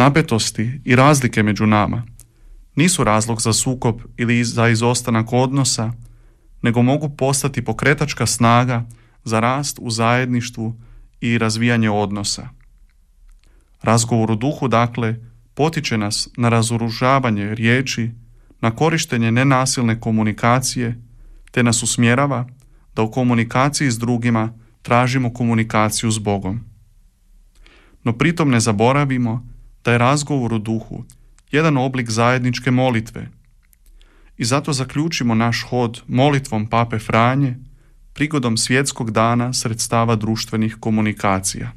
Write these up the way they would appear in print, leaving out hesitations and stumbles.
Napetosti i razlike među nama nisu razlog za sukob ili za izostanak odnosa, nego mogu postati pokretačka snaga za rast u zajedništvu i razvijanje odnosa. Razgovor u duhu, dakle, potiče nas na razoružavanje riječi, na korištenje nenasilne komunikacije, te nas usmjerava da u komunikaciji s drugima tražimo komunikaciju s Bogom. No pritom ne zaboravimo da je razgovor u duhu jedan oblik zajedničke molitve i zato zaključimo naš hod molitvom Pape Franje prigodom Svjetskog dana sredstava društvenih komunikacija.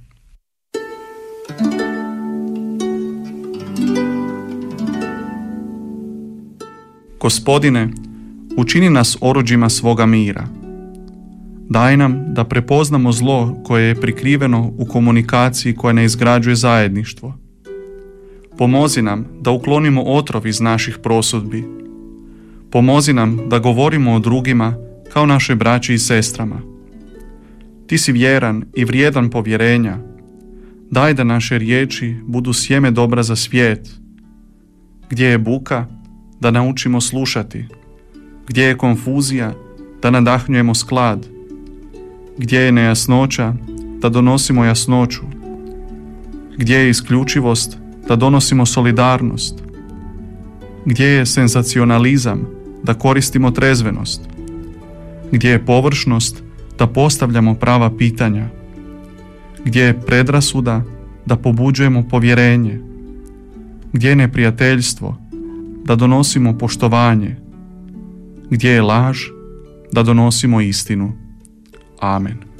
Gospodine, učini nas oruđima svoga mira. Daj nam da prepoznamo zlo koje je prikriveno u komunikaciji koja ne izgrađuje zajedništvo. Pomozi nam da uklonimo otrov iz naših prosudbi. Pomozi nam da govorimo o drugima kao našoj braći i sestrama. Ti si vjeran i vrijedan povjerenja. Daj da naše riječi budu sjeme dobra za svijet. Gdje je buka, da naučimo slušati. Gdje je konfuzija, da nadahnjujemo sklad. Gdje je nejasnoća, da donosimo jasnoću. Gdje je isključivost, da donosimo solidarnost. Gdje je senzacionalizam, da koristimo trezvenost. Gdje je površnost, da postavljamo prava pitanja. Gdje je predrasuda, da pobuđujemo povjerenje. Gdje je neprijateljstvo, da donosimo poštovanje. Gdje je laž, da donosimo istinu. Amen.